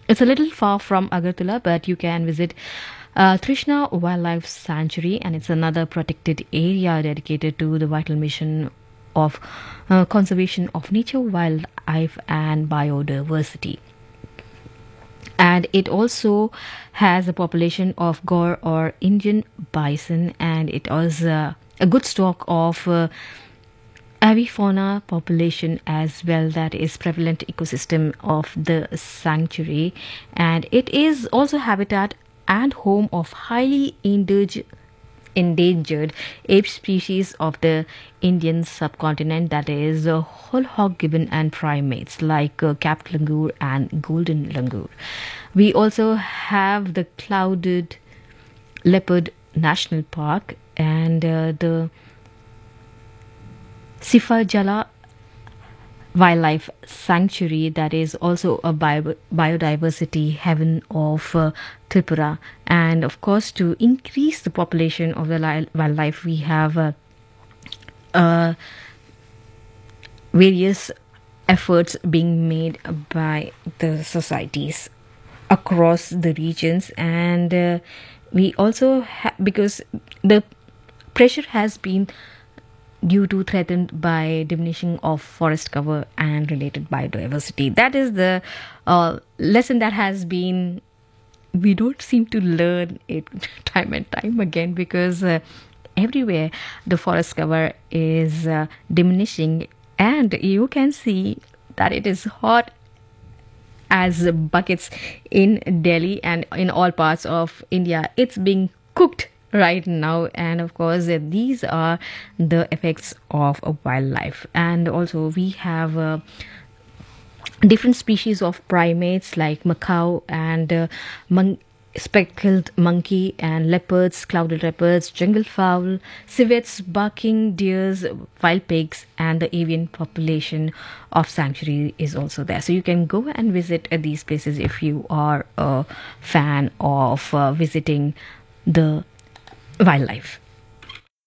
It's a little far from Agartala, but you can visit Trishna Wildlife Sanctuary, and it's another protected area dedicated to the vital mission of conservation of nature, wildlife, and biodiversity. And it also has a population of Gaur or Indian bison, and it was a good stock of avifauna population as well that is prevalent ecosystem of the sanctuary, and it is also habitat and home of highly endangered ape species of the Indian subcontinent, that is whole hog gibbon and primates like capped langur and golden langur. We also have the clouded leopard national park and the Sifajala Wildlife Sanctuary, that is also a biodiversity heaven of Tripura. And of course, to increase the population of the wildlife, we have various efforts being made by the societies across the regions, and we also because the pressure has been due to threatened by diminishing of forest cover and related biodiversity. That is the lesson that has been, we don't seem to learn it time and time again, because everywhere the forest cover is diminishing, and you can see that it is hot as buckets in Delhi and in all parts of India. It's being cooked right now, and of course these are the effects of a wildlife. And also we have different species of primates like macaw and speckled monkey and leopards, clouded leopards, jungle fowl, civets, barking deers, wild pigs, and the avian population of sanctuary is also there. So you can go and visit these places if you are a fan of visiting the wildlife.